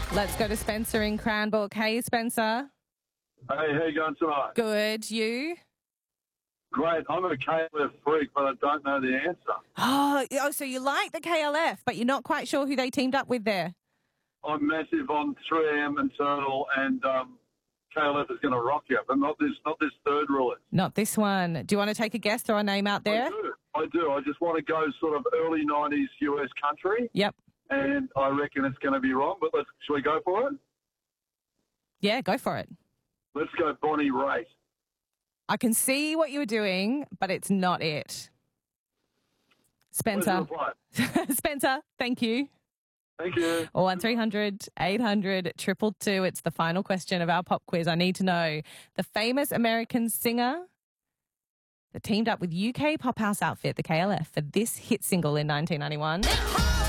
Let's go to Spencer in Cranbrook. Hey, Spencer. Hey, how you going tonight? Good. You? Great. I'm a KLF freak, but I don't know the answer. Oh, so you like the KLF, but you're not quite sure who they teamed up with there. I'm massive on 3AM and Turtle, and KLF is going to rock you, but not this third rule. Not this one. Do you want to take a guess, throw a name out there? I do. I just want to go sort of early 90s US country. Yep. And I reckon it's going to be wrong, but shall we go for it? Yeah, go for it. Let's go Bonnie Raitt. I can see what you were doing, but it's not it. Spencer. Spencer, thank you. Thank you. 1300 800 222. It's the final question of our pop quiz. I need to know the famous American singer that teamed up with UK pop house outfit, the KLF, for this hit single in 1991.